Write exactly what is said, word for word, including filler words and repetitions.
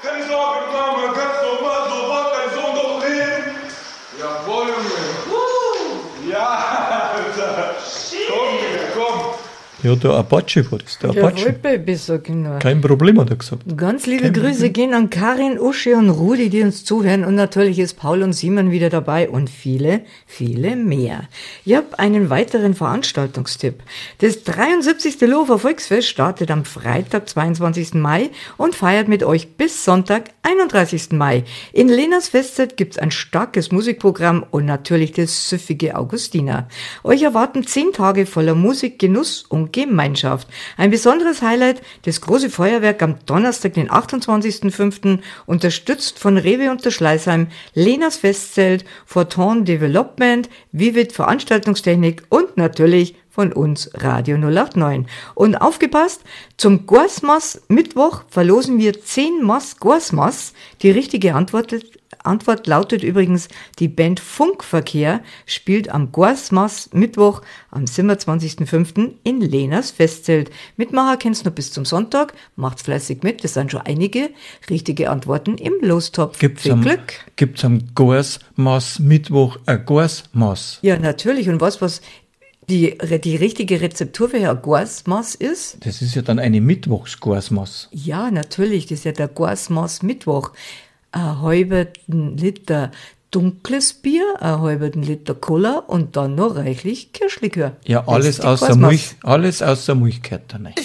Keine Sorge, Mama, ganz normal, so wird dein Sohn doch leben. Jawohl, Junge. Ja, Alter. Komm, Digga, komm. Ja, der Apache war das, der Jawohl, Apache. Baby, sag ich nur. Kein Problem, hat er gesagt. Ganz liebe Kein Grüße Problem. gehen an Karin, Uschi und Rudi, die uns zuhören. Und natürlich ist Paul und Simon wieder dabei und viele, viele mehr. Ich habe einen weiteren Veranstaltungstipp. Das dreiundsiebzigste Lofer Volksfest startet am Freitag, zweiundzwanzigsten Mai und feiert mit euch bis Sonntag, einunddreißigsten Mai. In Lenas Festzelt gibt's ein starkes Musikprogramm und natürlich das süffige Augustiner. Euch erwarten zehn Tage voller Musik, Genuss und Gemeinschaft. Ein besonderes Highlight, das große Feuerwerk am Donnerstag, den achtundzwanzigsten fünften, unterstützt von Rewe unter Schleißheim, Lenas Festzelt, Forton Development, Vivid Veranstaltungstechnik und natürlich von uns Radio null acht neun. Und aufgepasst, zum Gorsmas Mittwoch verlosen wir zehn Mass Gorsmas. Die richtige Antwort, Antwort lautet übrigens, die Band Funkverkehr spielt am Gorsmas Mittwoch am siebenundzwanzigsten fünften in Lenas Festzelt. Mitmacher kennst du noch bis zum Sonntag, macht's fleißig mit, das sind schon einige richtige Antworten im Lostopf. Gibt's Viel am, Glück! Gibt's am Gorsmas Mittwoch ein Gorsmas? Ja, natürlich. Und was, was die, die richtige Rezeptur für ein Gorsmas ist? Das ist ja dann eine Mittwochs-Gorsmas. Ja, natürlich, das ist ja der Gorsmas Mittwoch. Ein halben Liter dunkles Bier, ein halben Liter Cola und dann noch reichlich Kirschlikör. Ja, Das alles ist die außer Gorsmas. Milch, alles außer Milch gehört da rein.